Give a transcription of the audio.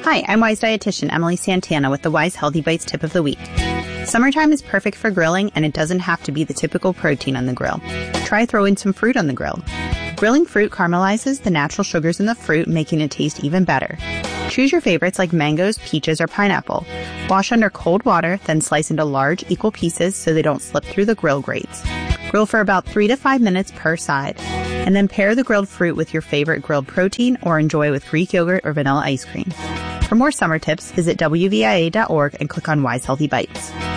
Hi, I'm Wise dietitian Emily Santana with the Wise Healthy Bites tip of the week. Summertime is perfect for grilling, and it doesn't have to be the typical protein on the grill. Try throwing some fruit on the grill. Grilling fruit caramelizes the natural sugars in the fruit, making it taste even better. Choose your favorites like mangoes, peaches, or pineapple. Wash under cold water, then slice into large, equal pieces so they don't slip through the grill grates. Grill for about 3 to 5 minutes per side, and then pair the grilled fruit with your favorite grilled protein or enjoy with Greek yogurt or vanilla ice cream. For more summer tips, visit WVIA.org and click on Wise Healthy Bites.